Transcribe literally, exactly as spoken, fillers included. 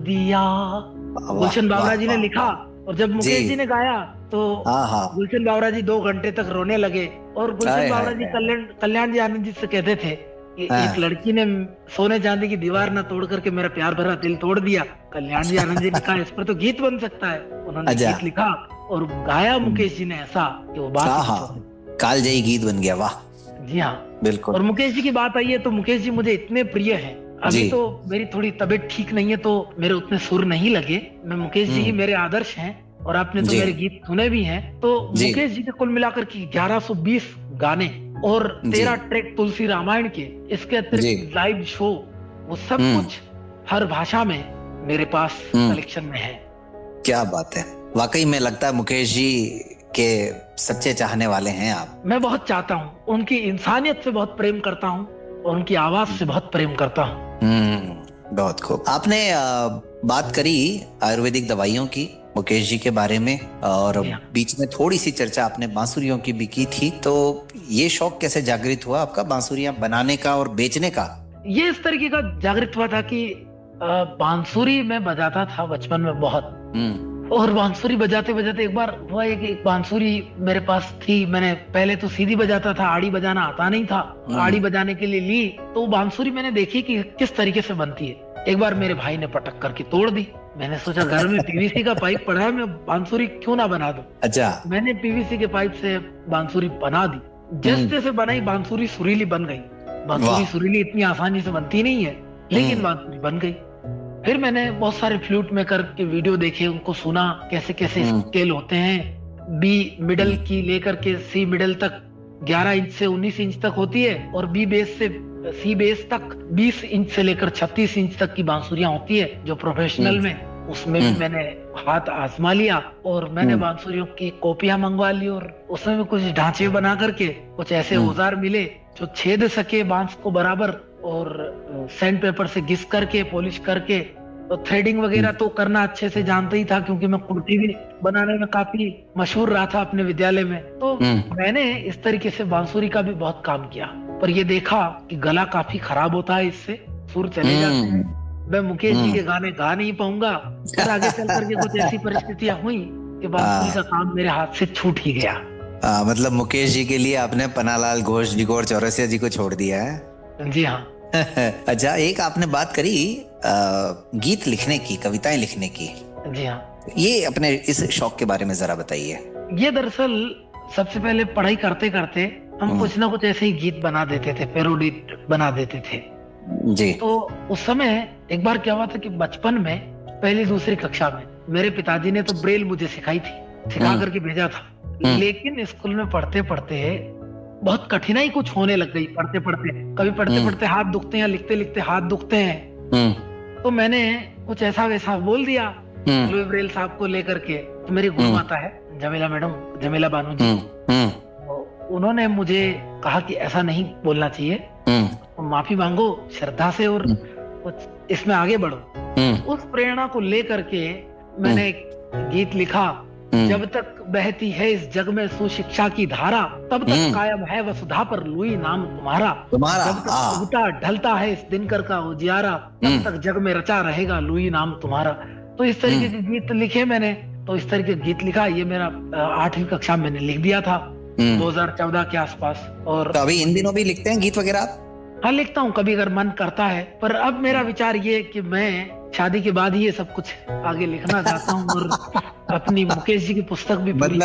दिया, वाह गुलशन बावरा वाह जी ने वाह लिखा। वाह। और जब जी। मुकेश जी ने गाया तो हाँ हाँ। गुलशन बावरा जी दो घंटे तक रोने लगे। और गुलशन हाय हाय बावरा जी हाय। कल्याण कल्याण जी आनंद जी से कहते थे कि एक हाँ। लड़की ने सोने चांदी की दीवार ना तोड़ करके मेरा प्यार भरा दिल तोड़ दिया। कल्याण जी आनंद जी ने कहा इस पर तो गीत बन सकता है। उन्होंने अच्छा। गीत लिखा और गाया मुकेश जी ने ऐसा कि वो बात हाँ ही कुछ और है। हाँ, कालजयी गीत बन गया, वाह। जी हाँ। बिल्कुल। और मुकेश जी की बात आई है तो मुकेश जी मुझे इतने प्रिय हैं। जी। अभी तो मेरी थोड़ी तबीयत ठीक नहीं है तो मेरे उतने सुर नहीं लगे। मैं मुकेश जी ही हम्म। मेरे आदर्श हैं। और आपने तो जी मेरे गीत सुने भी हैं। तो जी मुकेश जी के कुल मिलाकर के ग्यारह सौ बीस गाने और जी तेरह ट्रैक तुलसी रामायण के, इसके जी। अतिरिक्त लाइव शो, वो सब हम्म कुछ हर भाषा में मेरे पास हम्म। कलेक्शन में है। क्या बात है, वाकई में लगता है मुकेश जी के सच्चे चाहने वाले हैं आप। मैं बहुत चाहता हूँ, उनकी इंसानियत से बहुत प्रेम करता हूँ और उनकी आवाज से बहुत प्रेम करता हूँ। हम्म, बहुत खूब। आपने अ, बात करी आयुर्वेदिक दवाइयों की, मुकेश जी के बारे में, और जी हाँ। बीच में थोड़ी सी चर्चा आपने बांसुरियों की भी की थी। तो ये शौक कैसे जागृत हुआ आपका बांसुरियां बनाने का और बेचने का? ये इस तरीके का जागृत हुआ था कि अ, बांसुरी मैं बजाता था बचपन में बहुत। हम्म और बांसुरी बजाते बजाते एक बार हुआ है कि एक बांसुरी मेरे पास थी। मैंने पहले तो सीधी बजाता था, आड़ी बजाना आता नहीं था। आड़ी हम्म बजाने के लिए ली तो बांसुरी मैंने देखी कि किस तरीके से बनती है। एक बार मेरे भाई ने पटक करके तोड़ दी। मैंने सोचा घर में पीवीसी का पाइप पड़ा है, मैं बांसुरी क्यों ना बना दूं। अच्छा। मैंने पीवीसी के पाइप से बांसुरी बना दी। जैसे हम्म। जैसे बनाई बांसुरी सुरीली बन गई। बांसुरी वाह। सुरीली इतनी आसानी से बनती नहीं है, लेकिन हम्म बांसुरी बन गई। फिर मैंने बहुत सारे फ्लूट मेकर के वीडियो देखे, उनको सुना कैसे कैसे हम्म स्केल होते हैं। बी मिडल हम्म की लेकर के सी मिडल तक ग्यारह इंच से उन्नीस इंच तक होती है। और बी बेस से सी बेस तक बीस इंच से लेकर छत्तीस इंच तक की बांसुरियां होती है जो प्रोफेशनल हम्म में। उसमें भी हम्म मैंने हाथ आजमा लिया और मैंने हम्म बांसुरियों की कॉपियां मंगवा ली। और उसमें भी कुछ ढांचे बना करके कुछ ऐसे हम्म औजार मिले जो छेद सके बांस को बराबर। और सैंड पेपर से घिस करके पॉलिश करके, तो थ्रेडिंग वगैरह तो करना अच्छे से जानता ही था क्योंकि मैं कुर्ती भी बनाने में काफी मशहूर रहा था अपने विद्यालय में। तो हम्म मैंने इस तरीके से बांसुरी का भी बहुत काम किया। पर ये देखा कि गला काफी खराब होता है, इससे सुर चले जाते हैं। हम्म मैं मुकेश जी हम्म। के गाने गा नहीं पाऊंगा। और आगे चल करके कुछ ऐसी परिस्थितियां हुई कि बांसुरी का आ, काम मेरे हाथ से छूट ही गया। आ, मतलब मुकेश जी के लिए आपने पन्नालाल घोष जी को और चौरसिया जी को छोड़ दिया जी हाँ। है। अच्छा, एक आपने बात करी आ, गीत लिखने की, कविताएं लिखने की। जी हाँ। ये अपने इस शौक के बारे में जरा बताइए। ये दरअसल सबसे पहले पढ़ाई करते करते हम हम्म। कुछ ना कुछ ऐसे ही गीत बना देते थे, पेरोडी बना देते थे। जी। तो उस समय एक बार क्या हुआ था कि बचपन में पहली दूसरी कक्षा में मेरे पिताजी ने तो ब्रेल मुझे सिखाई थी, सिखा हम्म करके भेजा था। हम्म लेकिन स्कूल में पढ़ते पढ़ते बहुत कठिनाई कुछ होने लग गई। पढ़ते पढ़ते कभी पढ़ते हम्म पढ़ते हाथ दुखते हैं, लिखते लिखते हाथ दुखते हैं। हम्म तो मैंने कुछ ऐसा वैसा बोल दिया हम्म लुई ब्रेल साहब को लेकर के। तो मेरी गुरु हम्म माता है जमीला मैडम, जमीला बानू जी, हम्म हम्म तो उन्होंने मुझे कहा कि ऐसा नहीं बोलना चाहिए, हम्म तो माफी मांगो श्रद्धा से और कुछ इसमें आगे बढ़ो। हम्म उस प्रेरणा को लेकर के मैंने एक गीत लिखा। जब तक बहती है इस जग में सुशिक्षा की धारा, तब तक हम्म। कायम है वसुधा पर लुई नाम तुम्हारा। तुम्हारा, जब तक हाँ। उगता ढलता है इस दिनकर का उजियारा, तब हम्म तक जग में रचा रहेगा लुई नाम तुम्हारा। तो इस तरीके के हम्म गीत लिखे मैंने। तो इस तरीके का गीत लिखा। ये मेरा अ, आठवीं कक्षा में मैंने लिख दिया था हम्म। दो हज़ार चौदह के आसपास। और तो अभी इन दिनों भी लिखते हैं गीत वगैरह आप? हाँ, लिखता हूँ कभी अगर मन करता है। पर अब मेरा विचार ये है कि मैं शादी के बाद ही ये सब कुछ आगे लिखना चाहता हूँ और अपनी मुकेश जी की पुस्तक भी पूरी